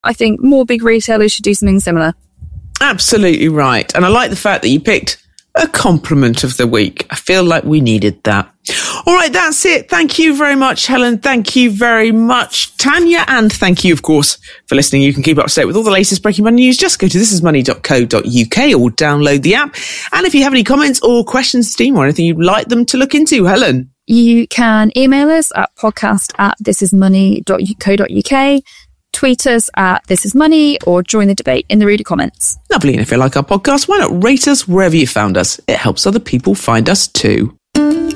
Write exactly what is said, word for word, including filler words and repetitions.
I think more big retailers should do something similar. Absolutely right. And I like the fact that you picked a compliment of the week. I feel like we needed that. All right, that's it. Thank you very much, Helen. Thank you very much, Tanya. And thank you, of course, for listening. You can keep up to date with all the latest breaking money news. Just go to this is money dot co dot uk or download the app. And if you have any comments or questions, team, or anything you'd like them to look into, Helen? You can email us at podcast at this is money dot co dot uk. Tweet us at This Is Money or join the debate in the reader comments. Lovely. And if you like our podcast, why not rate us wherever you found us? It helps other people find us too.